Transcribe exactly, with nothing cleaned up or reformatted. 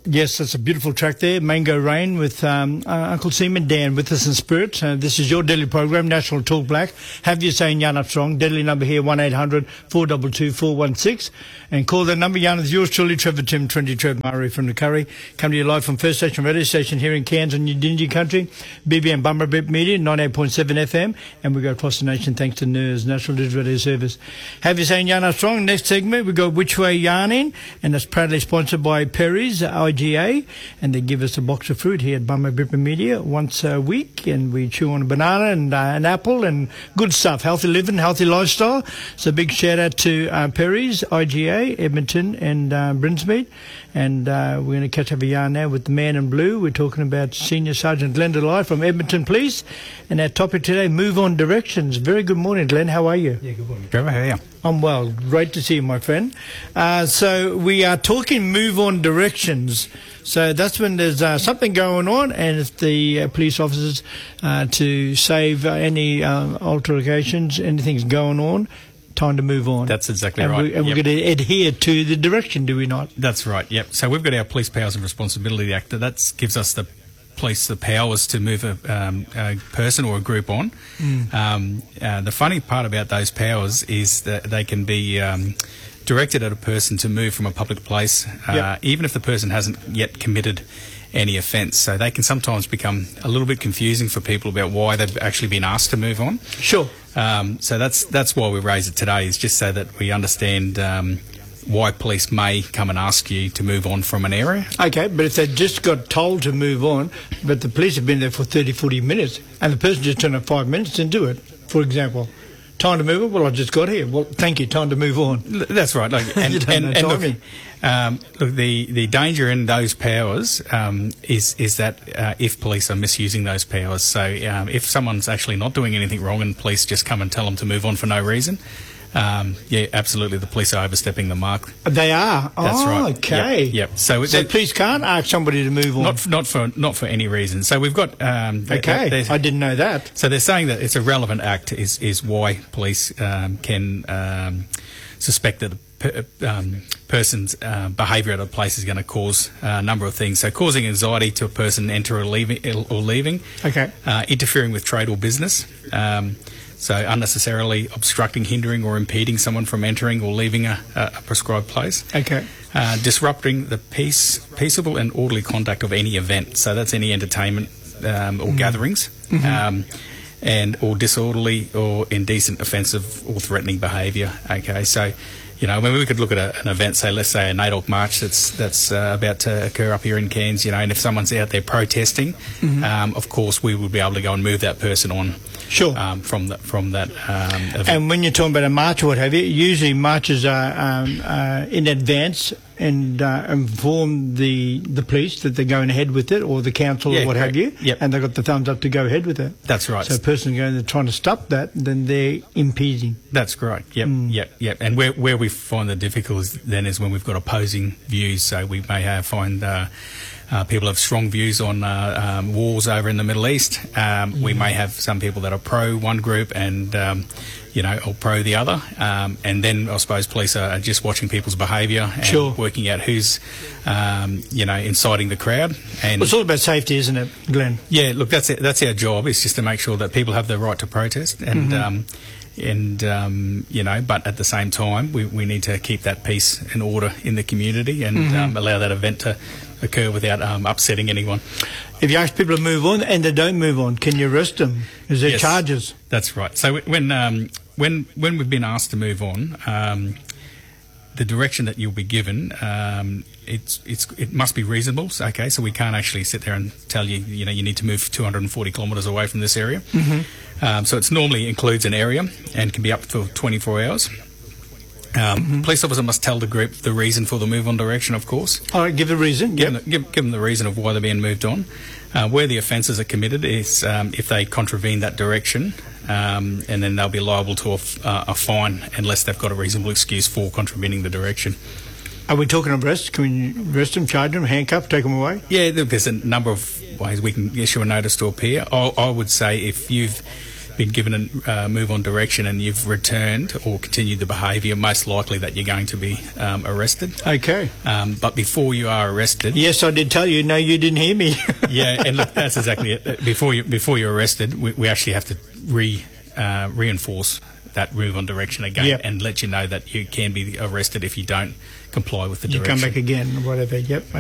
Yes, that's a beautiful track there, Mango Rain, with um, uh, Uncle Seaman Dan with us in spirit. Uh, this is your daily program, National Talk Black. Have you saying Yarn Up Strong. Deadly number here, one eight hundred four two two four one six. And call that number. Yarn is yours truly, Trevor Tim, twenty Trev Murray from the Curry. Come to you live from First Station Radio Station here in Cairns on Yidindi Country. B B M Bumberbip Media, ninety-eight point seven F M. And we go across the nation thanks to N E R S, National Digital Radio Service. Have you saying Yarn Up Strong. Next segment, we go Which Way Yarning. And that's proudly sponsored by Perry's, I G A. And they give us a box of fruit here at Bumberbip Media once a week. And we chew on a banana and uh, an apple and good stuff. Healthy living, healthy lifestyle. So big shout out to uh, Perry's, I G A, Edmonton and uh, Brinsmead. And uh, we're going to catch up a yarn now with the man in blue. We're talking about Senior Sergeant Glenn Delay from Edmonton Police. And our topic today, move on directions. Very good morning, Glenn. How are you? Yeah, good morning, Trevor. How are you? I'm well. Great to see you, my friend. Uh, so we are talking move on directions. So that's when there's uh, something going on, and if the uh, police officers uh, to save uh, any uh, altercations, anything's going on, time to move on. That's exactly and right. We, and yep. we're going to adhere to the direction, do we not? That's right, yep. So we've got our Police Powers and Responsibility Act. That gives us the police the powers to move a, um, a person or a group on. Mm. Um, uh, the funny part about those powers is that they can be um, directed at a person to move from a public place, uh, yep. even if the person hasn't yet committed any offence. So they can sometimes become a little bit confusing for people about why they've actually been asked to move on. Sure. Um, so that's that's why we raise it today, is just so that we understand um, why police may come and ask you to move on from an area. Okay, but if they just got told to move on, but the police have been there for thirty, forty minutes, and the person just turned up five minutes and do it, for example. Time to move on? Well, I just got here. Well, thank you. Time to move on. That's right. Like, and, you don't and, know and look, um, look, the, the danger in those powers um, is is that uh, if police are misusing those powers. So um, if someone's actually not doing anything wrong and police just come and tell them to move on for no reason, um, yeah, absolutely, the police are overstepping the mark. They are. That's oh, right. Okay. Yep. yep. So, so police can't ask somebody to move on. Not not for not for any reason. So we've got. Um, okay. They're, they're, I didn't know that. So they're saying that it's a relevant act is is why police um, can um, suspect that the per, um, person's uh, behaviour at a place is going to cause a number of things. So causing anxiety to a person enter or leaving or leaving. Okay. Uh, interfering with trade or business. Um, So unnecessarily obstructing, hindering or impeding someone from entering or leaving a, a prescribed place. Okay. Uh, disrupting the peace, peaceable and orderly conduct of any event. So that's any entertainment um, or mm. gatherings. Mm-hmm. Um, and or disorderly or indecent, offensive or threatening behaviour. Okay, so, you know, when we could look at a, an event, say, let's say a NAIDOC march that's that's uh, about to occur up here in Cairns, you know, and if someone's out there protesting, mm-hmm. um, of course we would be able to go and move that person on. Sure. Um, from that, from that um, event. And when you're talking about a march or what have you, usually marches are um, uh, in advance and uh, inform the the police that they're going ahead with it, or the council yeah, or what correct. have you, yep. and they've got the thumbs up to go ahead with it. That's right. So a person going there trying to stop that, then they're impeding. That's correct. Yep, mm. yep, yep. And where where we find the difficulties then is when we've got opposing views. So we may have find. Uh, Uh, people have strong views on uh, um, wars over in the Middle East. Um, mm. We may have some people that are pro one group and, um, you know, or pro the other. Um, and then I suppose police are just watching people's behaviour and sure. working out who's, um, you know, inciting the crowd. And well, it's all about safety, isn't it, Glenn? Yeah, look, that's it. That's our job, is just to make sure that people have the right to protest. And, mm-hmm. um, and um, you know, but at the same time, we, we need to keep that peace and order in the community and mm-hmm. um, allow that event to occur without um, upsetting anyone. If you ask people to move on and they don't move on, can you arrest them? Is there yes, charges? That's right. So when um, when when we've been asked to move on, um, the direction that you'll be given, um, it's it's it must be reasonable. So, okay, so we can't actually sit there and tell you, you know, you need to move two hundred forty kilometres away from this area. Mm-hmm. Um, so it's normally includes an area and can be up for twenty-four hours. Um, mm-hmm. Police officer must tell the group the reason for the move on direction, of course. All right, give the reason. Give, yep. them, give, give them the reason of why they're being moved on. Uh, where the offences are committed is um, if they contravene that direction, um, and then they'll be liable to a, f- uh, a fine unless they've got a reasonable excuse for contravening the direction. Are we talking arrest? Can we arrest them, charge them, handcuff, take them away? Yeah, there's a number of ways we can issue a notice to appear. I, I would say if you've been given a uh, move on direction and you've returned or continued the behaviour, most likely that you're going to be um, arrested. Okay. Um, but before you are arrested, Yes, I did tell you. No, you didn't hear me. yeah, and look, that's exactly it. Before you before you're arrested, we, we actually have to re uh, reinforce that move on direction again, Yep. and let you know that you can be arrested if you don't comply with the You direction. come back again, or whatever. Yep.